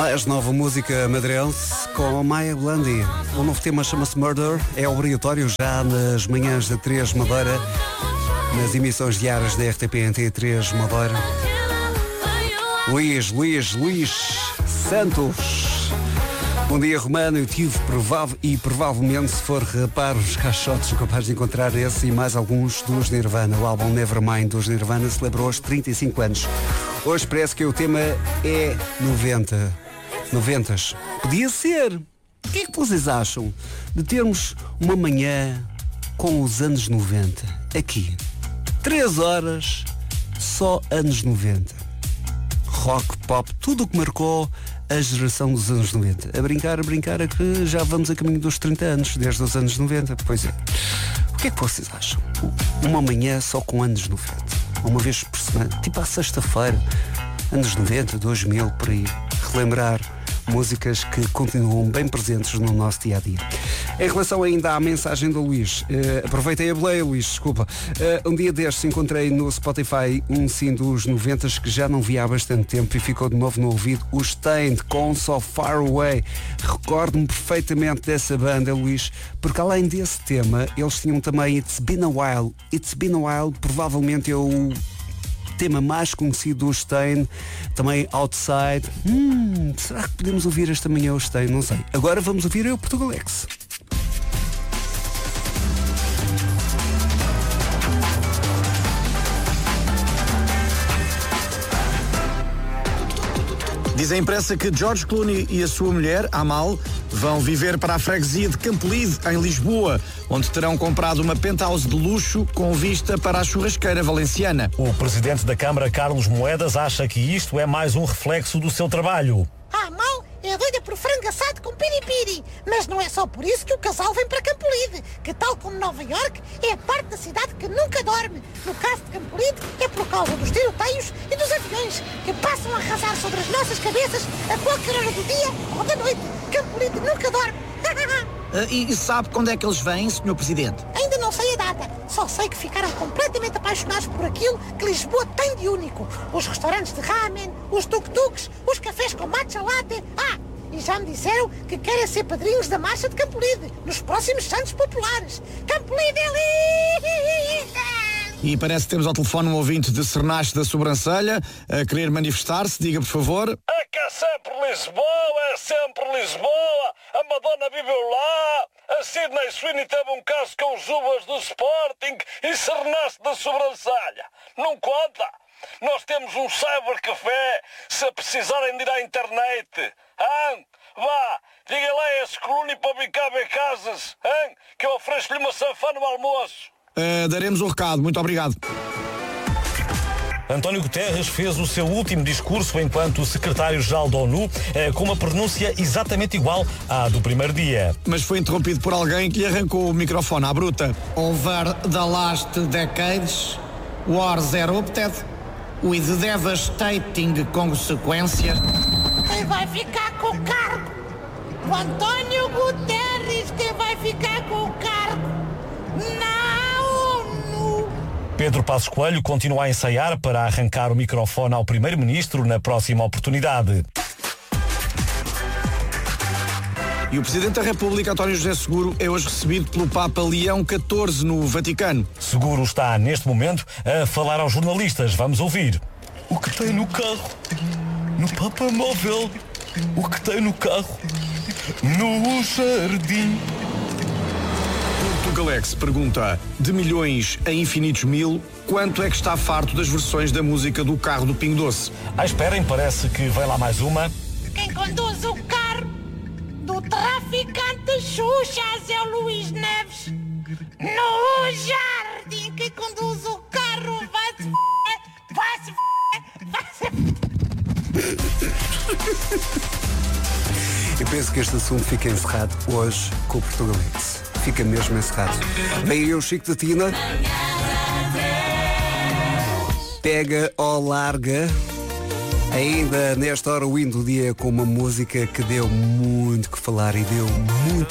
Mais nova música madeirense com Maia Blandi. O novo tema chama-se Murder. É obrigatório já nas manhãs da 3 Madeira, nas emissões diárias da RTP NT3 Madeira. Luís Santos. Bom dia, Romano. Eu tive provavelmente, se for rapar os caixotes, sou capaz de encontrar esse e mais alguns dos Nirvana. O álbum Nevermind dos Nirvana celebrou os 35 anos. Hoje parece que o tema é 90s. Podia ser. O que é que vocês acham de termos uma manhã com os anos 90? Aqui. 3 horas, só anos 90. Rock, pop, tudo o que marcou a geração dos anos 90. A brincar é que já vamos a caminho dos 30 anos, desde os anos 90. Pois é. O que é que vocês acham? Uma manhã só com anos 90. Uma vez por semana, tipo à sexta-feira, anos 90, 2000, por aí. Relembrar músicas que continuam bem presentes no nosso dia-a-dia. Em relação ainda à mensagem do Luís, aproveitei a boleia, Luís, desculpa. Um dia destes encontrei no Spotify um sim dos 90s que já não via há bastante tempo e ficou de novo no ouvido, o Stained com So Far Away. Recordo-me perfeitamente dessa banda, Luís, porque além desse tema, eles tinham também It's Been a While. It's Been a While, provavelmente é o tema mais conhecido do Stain, também Outside. Será que podemos ouvir esta manhã o Stain? Não sei. Agora vamos ouvir o Portugalex. Diz a imprensa que George Clooney e a sua mulher, Amal, vão viver para a freguesia de Campolide, em Lisboa, onde terão comprado uma penthouse de luxo com vista para a churrasqueira valenciana. O presidente da Câmara, Carlos Moedas, acha que isto é mais um reflexo do seu trabalho. A Amal é doida por frango assado com piripiri, mas não é só por isso que o casal vem para Campolide, que tal como Nova Iorque é a parte da cidade que nunca dorme. No caso de Campolide é por causa dos tiroteios e dos aviões que passam a arrasar sobre as nossas cabeças a qualquer hora do dia ou da noite. Campolide nunca dorme. E sabe quando é que eles vêm, Sr. Presidente? Ainda não sei a data, só sei que ficaram completamente apaixonados por aquilo que Lisboa tem de único. Os restaurantes de ramen, os tuk-tuks, os cafés com matcha latte. E já me disseram que querem ser padrinhos da marcha de Campolide nos próximos Santos Populares. Campolide é linda! E parece que temos ao telefone um ouvinte de Cernache da Sobrancelha a querer manifestar-se. Diga, por favor. É que é sempre Lisboa. A Madonna viveu lá. A Sidney Sweeney teve um caso com os uvas do Sporting e Cernache da Sobrancelha. Não conta. Nós temos um cybercafé se precisarem de ir à internet. Vá, diga lá a esse Clooney para vir cá ver casas, que eu ofereço-lhe uma safã no almoço. Daremos o recado. Muito obrigado. António Guterres fez o seu último discurso enquanto secretário-geral da ONU, com uma pronúncia exatamente igual à do primeiro dia. Mas foi interrompido por alguém que lhe arrancou o microfone à bruta. Over the last decades, wars erupted with devastating consequências. Quem vai ficar com o cargo? O António Guterres, quem vai ficar com o cargo? Na ONU. Pedro Passos Coelho continua a ensaiar para arrancar o microfone ao primeiro-ministro na próxima oportunidade. E o Presidente da República, António José Seguro, é hoje recebido pelo Papa Leão XIV no Vaticano. Seguro está, neste momento, a falar aos jornalistas. Vamos ouvir. O que tem no carro? No papamóvel? O que tem no carro? No jardim? Portugalex pergunta, de milhões a infinitos mil, quanto é que está farto das versões da música do carro do Pingo Doce? Esperem, parece que vem lá mais uma. Quem conduz o carro do traficante Xuxa é o Luís Neves. No jardim, quem conduz o carro vai-se. Eu penso que este assunto fica encerrado hoje com o Portugalex. Fica mesmo encerrado. Vem aí o Chico da Tina. Pega ou larga. Ainda nesta hora o hino do dia com uma música que deu muito que falar e deu muito